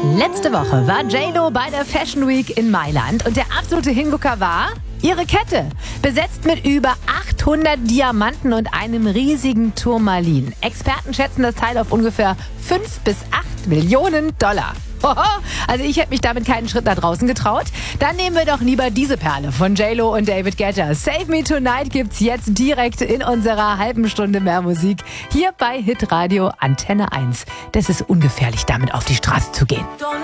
Letzte Woche war J.Lo bei der Fashion Week in Mailand und der absolute Hingucker war ihre Kette. Besetzt mit über 800 Diamanten und einem riesigen Turmalin. Experten schätzen das Teil auf ungefähr 5 bis 8 Millionen $. Also ich hätte mich damit keinen Schritt nach draußen getraut. Dann nehmen wir doch lieber diese Perle von J.Lo und David Guetta. Save Me Tonight gibt's jetzt direkt in unserer halben Stunde mehr Musik. Hier bei Hitradio Antenne 1. Das ist ungefährlich, damit auf die Straße zu gehen.